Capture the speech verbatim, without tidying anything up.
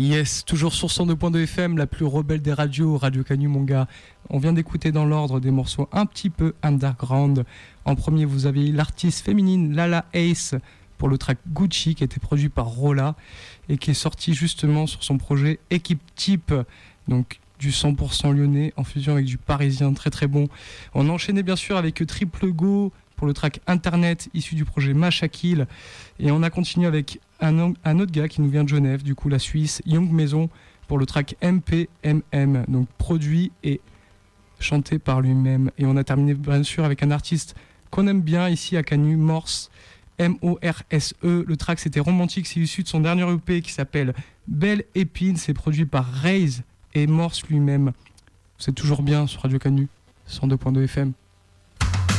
Yes, toujours sur cent deux point deux F M, la plus rebelle des radios, Radio Canu mon gars. On vient d'écouter dans l'ordre des morceaux un petit peu underground. En premier, vous avez l'artiste féminine Lala Ace pour le track Gucci qui a été produit par Rolla et qui est sorti justement sur son projet Équipe Type, donc du cent pour cent lyonnais en fusion avec du parisien, très très bon. On a enchaîné bien sûr avec Triple Go pour le track Internet issu du projet Machakil, et on a continué avec un, un autre gars qui nous vient de Genève, du coup la Suisse, Young Maison pour le track M P M M, donc produit et chanté par lui-même. Et on a terminé bien sûr avec un artiste qu'on aime bien ici à Canu, Morse, M O R S E. Le track c'était Romantique, c'est issu de son dernier E P qui s'appelle Belle Épine, c'est produit par Raze et Morse lui-même. C'est toujours bien sur Radio Canu cent deux point deux F M.